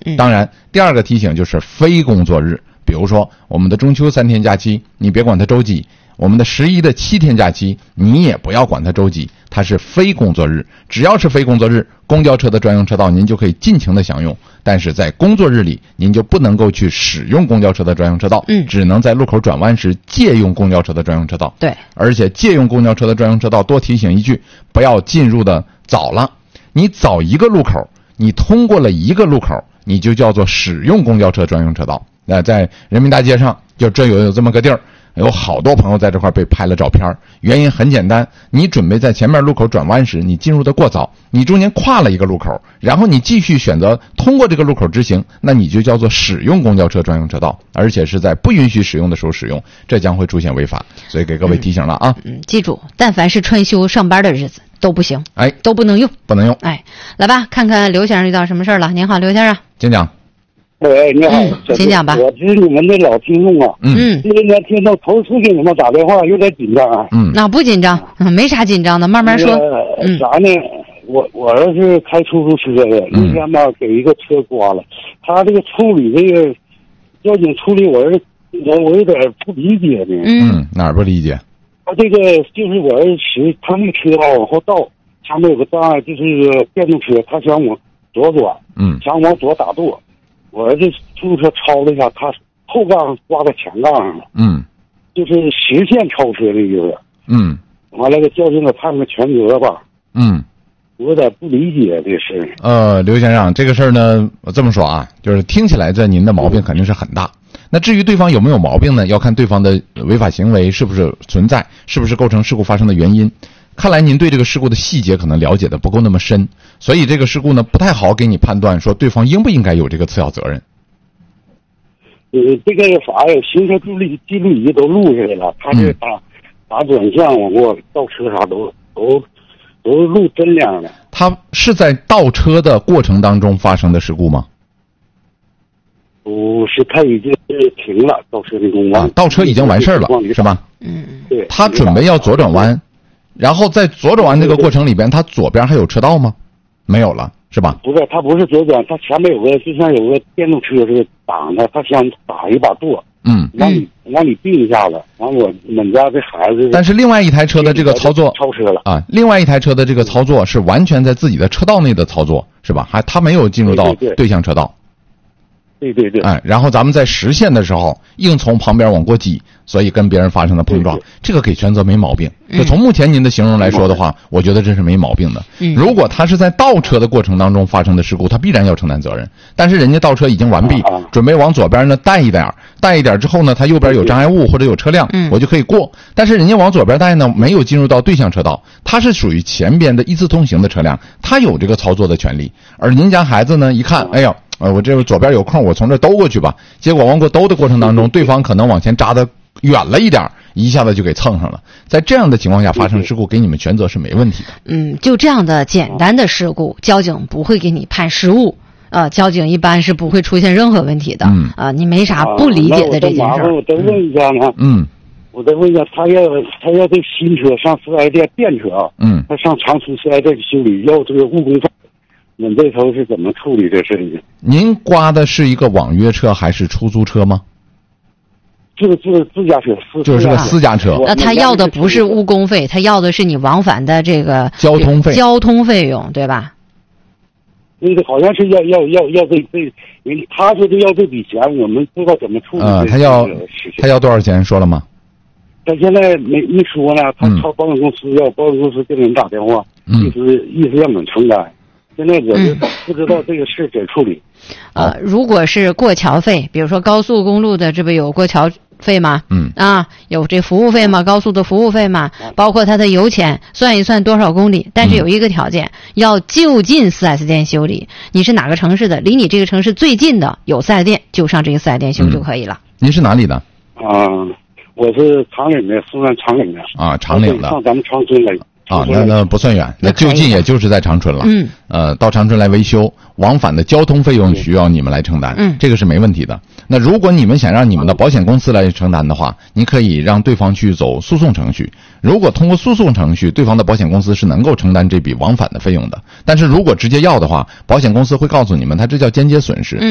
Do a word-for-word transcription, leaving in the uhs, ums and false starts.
当然，第二个提醒就是非工作日，比如说我们的中秋三天假期，你别管它周几；我们的十一的七天假期，你也不要管它周几，它是非工作日。只要是非工作日，公交车的专用车道您就可以尽情的享用，但是在工作日里，您就不能够去使用公交车的专用车道， 嗯， 只能在路口转弯时借用公交车的专用车道。 对， 而且借用公交车的专用车道，多提醒一句，不要进入的早了。你早一个路口，你通过了一个路口，你就叫做使用公交车专用车道。那、呃、在人民大街上，就这有有这么个地儿。有好多朋友在这块被拍了照片，原因很简单，你准备在前面路口转弯时，你进入的过早，你中间跨了一个路口，然后你继续选择通过这个路口直行，那你就叫做使用公交车专用车道，而且是在不允许使用的时候使用，这将会出现违法。所以给各位提醒了啊， 嗯，嗯记住，但凡是穿休上班的日子都不行， 哎， 都不能用， 不能用。 哎，来吧，看看刘先生遇到什么事儿了。您好，刘先生， 请讲。 喂，你好， 嗯，请讲吧。 我是你们的老听众啊。 嗯， 今天听到头次给你们打电话，有点紧张啊。 嗯， 那不紧张，嗯，没啥紧张的，慢慢说。 嗯，啥呢？我我儿子开出租车的，那天吧给一个车刮了，他这个处理这个交警处理，我儿子我我有点不理解呢。 嗯， 哪儿不理解？ 他这个就是我儿子骑他那个车吧往后倒，他们有个障碍，就是电动车，他想往左转， 嗯， 想往左打舵。我儿子出租车超了一下，他后杠刮到前杠上了， 嗯， 就是实线超车的意思。 嗯， 完了，给交警给判个全责吧。 嗯， 我有点不理解这事。 呃，刘先生，这个事儿呢，我这么说啊，就是听起来这您的毛病肯定是很大。那至于对方有没有毛病呢？要看对方的违法行为是不是存在，是不是构成事故发生的原因。看来您对这个事故的细节可能了解的不够那么深，所以这个事故呢不太好给你判断说对方应不应该有这个次要责任。 呃，这个啥呀？行车记录记录仪都录下来了，他这打、嗯、打转向往过倒车啥都都都录真亮的。 他是在倒车的过程当中发生的事故吗？ 不是，他已经停了，倒车的工完、 啊，倒车已经完事儿了，是吧？ 嗯， 对。 他准备要左转弯。然后在左转弯这个过程里边，他左边还有车道吗？没有了，是吧？ 不是，他不是左转，他前面有个就像有个电动车是挡着，他想打一把舵， 嗯， 往里往里并一下子，完我们家这孩子。 但是另外一台车的这个操作超车了啊，另外一台车的这个操作是完全在自己的车道内的操作，是吧？还他没有进入到对向车道。 对对对， 哎，然后咱们在实线的时候硬从旁边往过挤，所以跟别人发生了碰撞， 对对这个给全责没毛病。就从目前您的形容来说的话，嗯、我觉得这是没毛病的。 嗯、 如果他是在倒车的过程当中发生的事故，他必然要承担责任。但是人家倒车已经完毕， 啊、 准备往左边呢带一点，带一点之后呢，他右边有障碍物或者有车辆， 嗯、 我就可以过。但是人家往左边带呢，没有进入到对向车道，他是属于前边的一次通行的车辆，他有这个操作的权利。而您家孩子呢，一看，哎呀。呃，我这左边有空，我从这兜过去吧。结果往过兜的过程当中，对方可能往前扎的远了一点，一下子就给蹭上了。在这样的情况下发生事故，给你们全责是没问题的。 嗯，就这样的简单的事故，交警不会给你判失误。呃，交警一般是不会出现任何问题的。 嗯啊、呃，你没啥不理解的这件事儿。 我再问一下呢。 嗯。 我再问一下，他要他要这新车上四 S 店电车啊。 嗯。 他上长春四 S 店修理，要这个误工费。你这头是怎么处理这事情？ 您刮的是一个网约车还是出租车吗？ 这个自自家车，私就是个私家车。 那他要的不是误工费，他要的是你往返的这个交通费， 交通费用，对吧？ 那个好像是要要要要这这，他说的要这笔钱，我们不知道怎么处理。 呃，他要他要多少钱？说了吗？ 他现在没没说呢，他朝保险公司要，保险公司给人打电话， 嗯、 意思意思让我们承担。现在我是不知道这个事怎处理。 呃，如果是过桥费，比如说高速公路的，这不有过桥费吗？ 嗯啊，有这服务费吗？高速的服务费吗？包括它的油钱，算一算多少公里。但是有一个条件，嗯、要就近 四 S 店修理。你是哪个城市的？离你这个城市最近的有 四 S 店，就上这个 四 S 店修就可以了。 嗯、您是哪里的？ 啊，我是长岭的，松山长岭的。 啊，长岭的。 上咱们长春来。 啊，那那不算远，那就近也就是在长春了。 嗯， 呃，到长春来维修，往返的交通费用需要你们来承担。 嗯， 这个是没问题的。那如果你们想让你们的保险公司来承担的话，你可以让对方去走诉讼程序。如果通过诉讼程序，对方的保险公司是能够承担这笔往返的费用的。但是如果直接要的话，保险公司会告诉你们，它这叫间接损失。 嗯。